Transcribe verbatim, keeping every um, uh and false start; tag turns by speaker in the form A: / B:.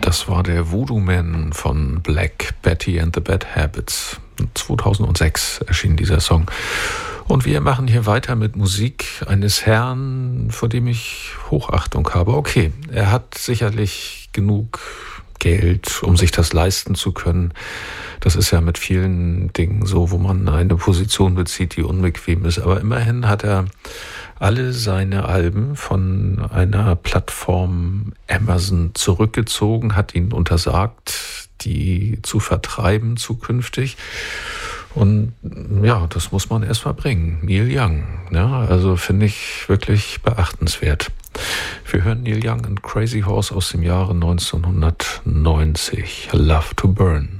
A: Das war der Voodoo Man von Black Betty and the Bad Habits. zweitausendsechs erschien dieser Song. Und wir machen hier weiter mit Musik eines Herrn, vor dem ich Hochachtung habe. Okay, er hat sicherlich genug Geld, um sich das leisten zu können. Das ist ja mit vielen Dingen so, wo man eine Position bezieht, die unbequem ist. Aber immerhin hat er alle seine Alben von einer Plattform Amazon zurückgezogen, hat ihnen untersagt, die zu vertreiben zukünftig. Und ja, das muss man erst mal bringen. Neil Young, ja, also finde ich wirklich beachtenswert. Wir hören Neil Young and Crazy Horse aus dem Jahre neunzehnhundertneunzig, Love to Burn.